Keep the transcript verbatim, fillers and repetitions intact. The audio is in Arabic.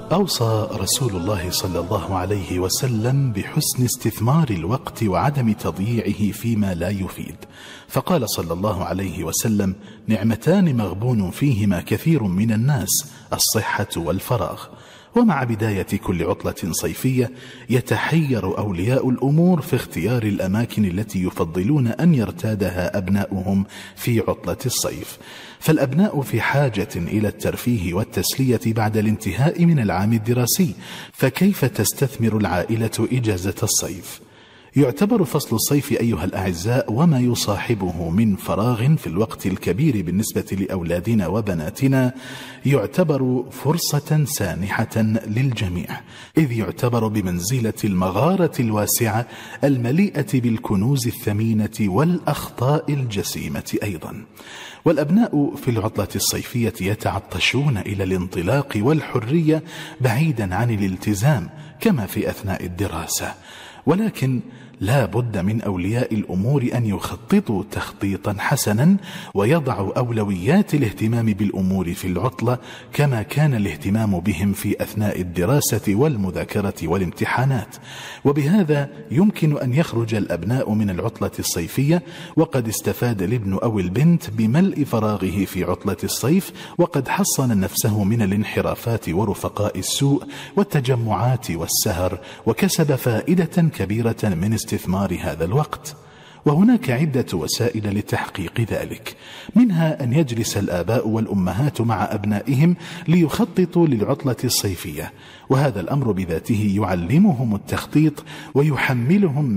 أوصى رسول الله صلى الله عليه وسلم بحسن استثمار الوقت وعدم تضييعه فيما لا يفيد، فقال صلى الله عليه وسلم: نعمتان مغبون فيهما كثير من الناس، الصحة والفراغ. ومع بداية كل عطلة صيفية يتحير أولياء الأمور في اختيار الأماكن التي يفضلون أن يرتادها أبناؤهم في عطلة الصيف، فالأبناء في حاجة إلى الترفيه والتسلية بعد الانتهاء من العام الدراسي، فكيف تستثمر العائلة إجازة الصيف؟ يعتبر فصل الصيف أيها الأعزاء وما يصاحبه من فراغ في الوقت الكبير بالنسبة لأولادنا وبناتنا يعتبر فرصة سانحة للجميع، إذ يعتبر بمنزلة المغارة الواسعة المليئة بالكنوز الثمينة والأخطاء الجسيمة أيضا. والأبناء في العطلة الصيفية يتعطشون إلى الانطلاق والحرية بعيدا عن الالتزام كما في أثناء الدراسة، ولكن لا بد من أولياء الأمور أن يخططوا تخطيطا حسنا ويضعوا أولويات الاهتمام بالأمور في العطلة كما كان الاهتمام بهم في أثناء الدراسة والمذاكرة والامتحانات. وبهذا يمكن أن يخرج الأبناء من العطلة الصيفية وقد استفاد الابن أو البنت بملء فراغه في عطلة الصيف، وقد حصن نفسه من الانحرافات ورفقاء السوء والتجمعات والسهر، وكسب فائدة كبيرة من استثمار هذا الوقت. وهناك عدة وسائل لتحقيق ذلك، منها أن يجلس الآباء والأمهات مع أبنائهم ليخططوا للعطلة الصيفية، وهذا الأمر بذاته يعلمهم التخطيط ويحملهم